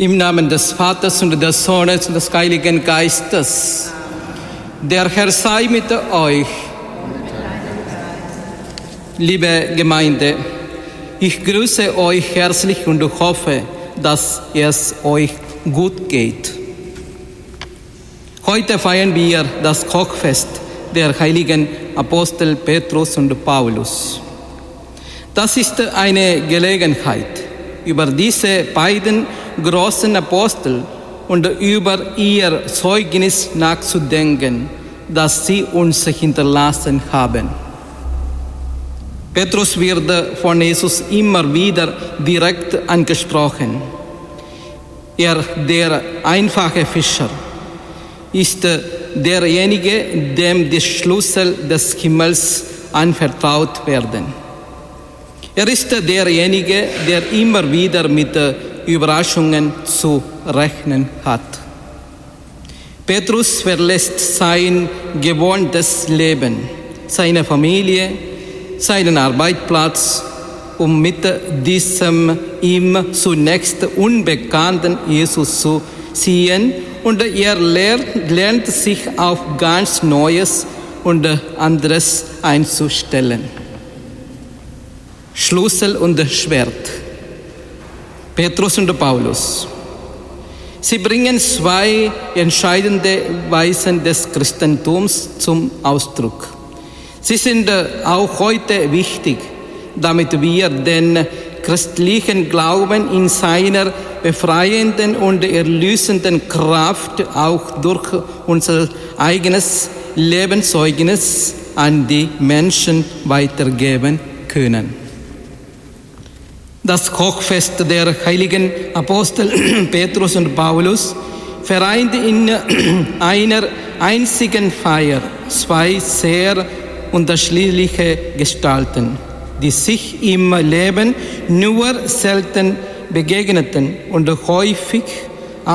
Im Namen des Vaters und des Sohnes und des Heiligen Geistes. Der Herr sei mit euch. Liebe Gemeinde, ich grüße euch herzlich und hoffe, dass es euch gut geht. Heute feiern wir das Hochfest der heiligen Apostel Petrus und Paulus. Das ist eine Gelegenheit, über diese beiden großen Apostel und über ihr Zeugnis nachzudenken, das sie uns hinterlassen haben. Petrus wird von Jesus immer wieder direkt angesprochen. Er, der einfache Fischer, ist derjenige, dem die Schlüssel des Himmels anvertraut werden. Er ist derjenige, der immer wieder mit Überraschungen zu rechnen hat. Petrus verlässt sein gewohntes Leben, seine Familie, seinen Arbeitsplatz, um mit diesem ihm zunächst unbekannten Jesus zu ziehen, und er lernt sich auf ganz Neues und anderes einzustellen. Schlüssel und Schwert. Petrus und Paulus. Sie bringen zwei entscheidende Weisen des Christentums zum Ausdruck. Sie sind auch heute wichtig, damit wir den christlichen Glauben in seiner befreienden und erlösenden Kraft auch durch unser eigenes Lebenszeugnis an die Menschen weitergeben können. Das Hochfest der heiligen Apostel Petrus und Paulus vereint in einer einzigen Feier zwei sehr unterschiedliche Gestalten, die sich im Leben nur selten begegneten und häufig